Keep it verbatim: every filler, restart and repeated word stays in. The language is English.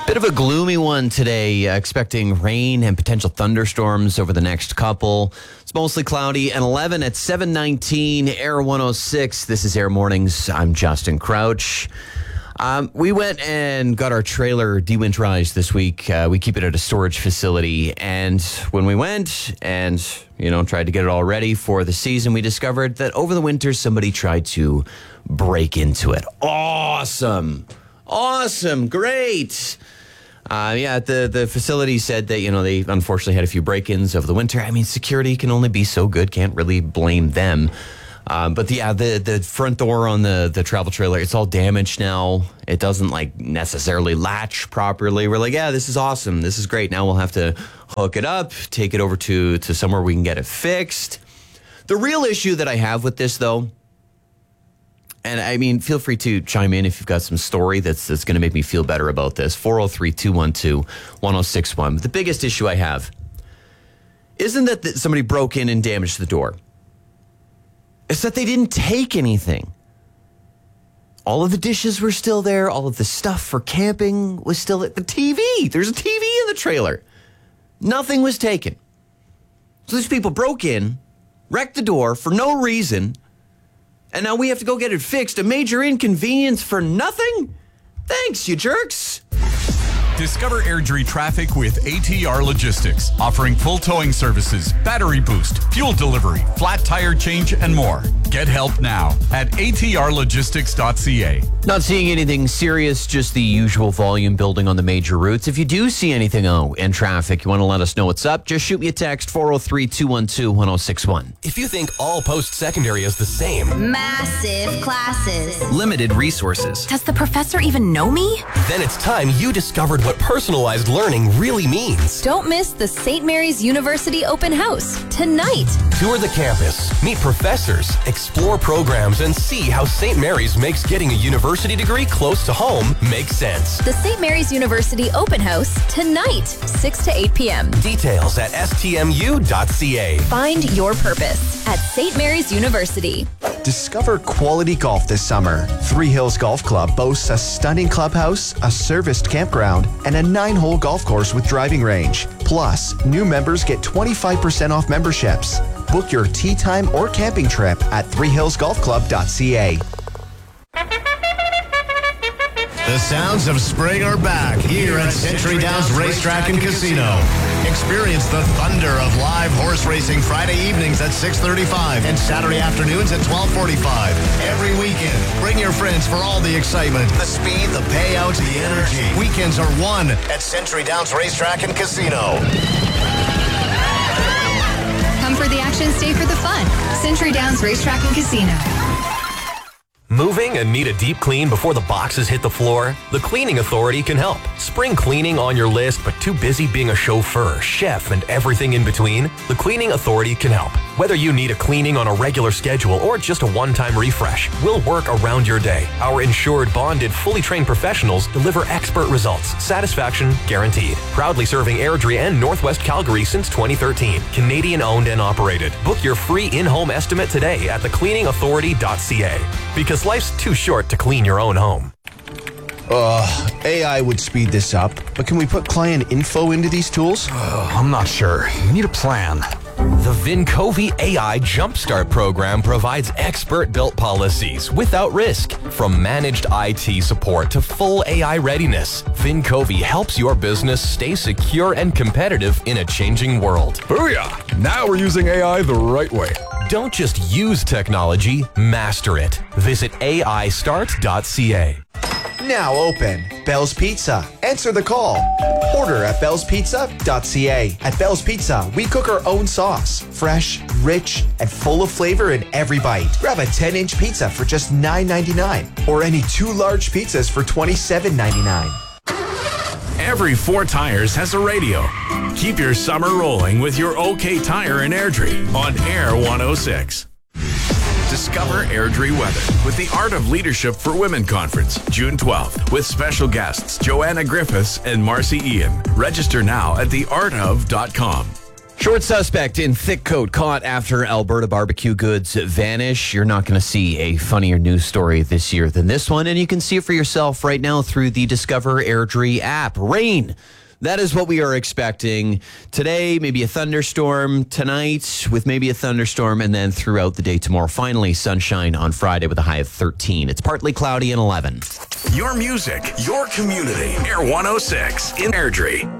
Bit of a gloomy one today, uh, expecting rain and potential thunderstorms over the next couple. It's mostly cloudy and eleven at seven nineteen, Air one oh six. This is Air Mornings. I'm Justin Crouch. Um, we went and got our trailer dewinterized this week. Uh, we keep it at a storage facility. And when we went and, you know, tried to get it all ready for the season, we discovered that over the winter, somebody tried to break into it. Awesome. Awesome. Great. Uh, yeah, the, the facility said that, you know, they unfortunately had a few break-ins over the winter. I mean, security can only be so good. Can't really blame them. Um, but the, yeah, the the front door on the, the travel trailer, it's all damaged now. It doesn't like necessarily latch properly. We're like, yeah, this is awesome. This is great. Now we'll have to hook it up, take it over to, to somewhere we can get it fixed. The real issue that I have with this, though, and I mean, feel free to chime in if you've got some story that's, that's going to make me feel better about this. four oh three, two one two, one oh six one. But the biggest issue I have isn't that somebody broke in and damaged the door. It's that they didn't take anything. All of the dishes were still there. All of the stuff for camping was still at the T V. There's a T V in the trailer. Nothing was taken. So these people broke in, wrecked the door for no reason, and now we have to go get it fixed. A major inconvenience for nothing? Thanks, you jerks. Discover Airdrie traffic with A T R Logistics, offering full towing services, battery boost, fuel delivery, flat tire change, and more. Get help now at A T R logistics dot C A. Not seeing anything serious, just the usual volume building on the major routes. If you do see anything oh, in traffic, you want to let us know what's up, just shoot me a text, four oh three, two one two, one oh six one. If you think all post-secondary is the same, massive classes, limited resources, does the professor even know me? Then it's time you discovered what personalized learning really means. Don't miss the Saint Mary's University Open House tonight. Tour the campus, meet professors, explore programs, and see how Saint Mary's makes getting a university degree close to home make sense. The Saint Mary's University Open House tonight, six to eight p.m. Details at S T M U dot C A. Find your purpose at Saint Mary's University. Discover quality golf this summer. Three Hills Golf Club boasts a stunning clubhouse, a serviced campground, and a nine-hole golf course with driving range. Plus, new members get twenty-five percent off memberships. Book your tee time or camping trip at three hills golf club dot C A. The sounds of spring are back here at Century Downs Racetrack and Casino. Experience the thunder of live horse racing Friday evenings at six thirty-five and Saturday afternoons at twelve forty-five. Every weekend, bring your friends for all the excitement, the speed, the payouts, the energy. Weekends are won at Century Downs Racetrack and Casino. Come for the action, stay for the fun. Century Downs Racetrack and Casino. Moving and need a deep clean before the boxes hit the floor? The Cleaning Authority can help. Spring cleaning on your list, but too busy being a chauffeur, chef, and everything in between? The Cleaning Authority can help. Whether you need a cleaning on a regular schedule or just a one-time refresh, we'll work around your day. Our insured, bonded, fully trained professionals deliver expert results. Satisfaction guaranteed. Proudly serving Airdrie and Northwest Calgary since twenty thirteen. Canadian owned and operated. Book your free in-home estimate today at the cleaning authority dot C A. Because life's too short to clean your own home. Ugh, A I would speed this up, but can we put client info into these tools? Uh, I'm not sure. We need a plan. The Vincovi A I Jumpstart program provides expert-built policies without risk. From managed I T support to full A I readiness, Vincovi helps your business stay secure and competitive in a changing world. Booyah! Now we're using A I the right way. Don't just use technology, master it. Visit A I start dot C A. Now open. Bell's Pizza. Answer the call. Order at bells pizza dot C A. At Bell's Pizza, we cook our own sauce. Fresh, rich, and full of flavor in every bite. Grab a ten-inch pizza for just nine ninety-nine, or any two large pizzas for twenty-seven ninety-nine. Every Four Tires has a radio. Keep your summer rolling with your OK Tire in Airdrie on Air one oh six. Discover Airdrie weather with the Art of Leadership for Women Conference, June twelfth, with special guests Joanna Griffiths and Marcy Ian. Register now at the art of dot com. Short suspect in thick coat caught after Alberta barbecue goods vanish. You're not going to see a funnier news story this year than this one, and you can see it for yourself right now through the Discover Airdrie app. Rain. That is what we are expecting today, maybe a thunderstorm tonight with maybe a thunderstorm, and then throughout the day tomorrow. Finally, sunshine on Friday with a high of thirteen. It's partly cloudy and eleven. Your music, your community. Air one oh six in Airdrie.